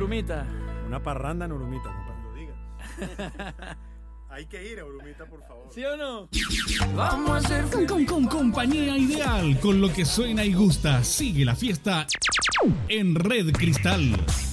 Urumita. Una parranda en Urumita, compadre. Lo digas. Hay que ir a Urumita, por favor. ¿Sí o no? Vamos a hacer Con compañía ideal, con lo que suena y gusta. Sigue la fiesta en Red Cristal.